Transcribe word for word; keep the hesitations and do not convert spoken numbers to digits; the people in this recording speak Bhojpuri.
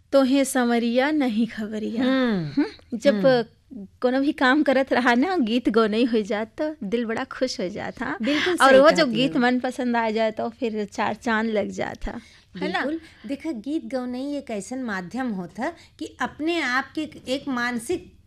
तोहे संवरिया नहीं खबरिया। हम्म हम्म, जब कोनो भी काम करत रहा ना, गीत गौनई हो जात तो दिल बड़ा खुश हो जाता। बिल्कुल और सही वो जो कहती गीत हो। मन पसंद आ जाए तो फिर चार चांद लग जाता, है ना। बिल्कुल। देखा, गीत गौनई एक ऐसन माध्यम होता कि अपने आप के एक मानसिक